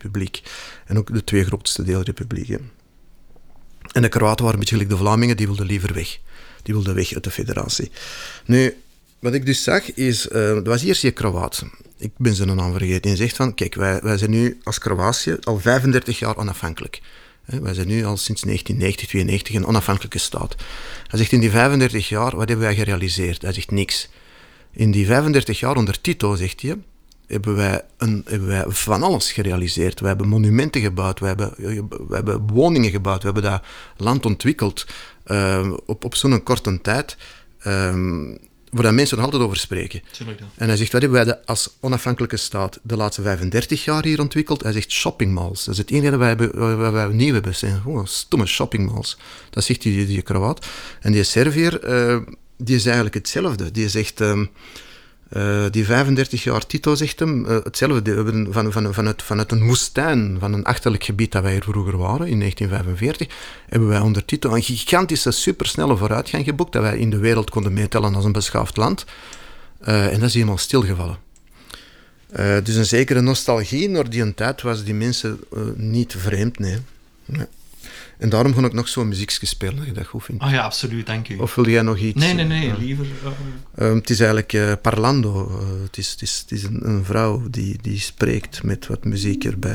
publiek. En ook de 2 grootste deelrepubliek. Hè. En de Kroaten waren een beetje gelijk de Vlamingen, die wilden liever weg. Die wilden weg uit de federatie. Nu, wat ik dus zag is, er was eerst die Kroaat. Ik ben zijn naam vergeten. Die zegt van, kijk, wij zijn nu als Kroatië al 35 jaar onafhankelijk. Wij zijn nu al sinds 1990, 92 een onafhankelijke staat. Hij zegt, in die 35 jaar, wat hebben wij gerealiseerd? Hij zegt, niks. In die 35 jaar onder Tito, zegt hij, hebben wij van alles gerealiseerd. We hebben monumenten gebouwd, we hebben woningen gebouwd, we hebben dat land ontwikkeld op zo'n korte tijd, waar dat mensen nog altijd over spreken. En hij zegt, wat hebben wij als onafhankelijke staat de laatste 35 jaar hier ontwikkeld? Hij zegt shoppingmalls. Dat is het enige dat wij nieuw hebben. Zijn gewoon stomme shoppingmalls. Dat zegt die Kroaat. En die Serviër, die is eigenlijk hetzelfde. Die zegt... die 35 jaar Tito zegt hem hetzelfde. We hebben vanuit een woestijn, van een achterlijk gebied dat wij hier vroeger waren, in 1945, hebben wij onder Tito een gigantische, supersnelle vooruitgang geboekt, dat wij in de wereld konden meetellen als een beschaafd land. En dat is helemaal stilgevallen. Dus een zekere nostalgie naar die tijd was die mensen niet vreemd, nee. En daarom kon ik nog zo'n muziekje spelen, dat je dat goed vindt. Ah ja, absoluut, dank u. Of wil jij nog iets? Nee, liever. Het is eigenlijk parlando. Het is een vrouw die spreekt met wat muziek erbij.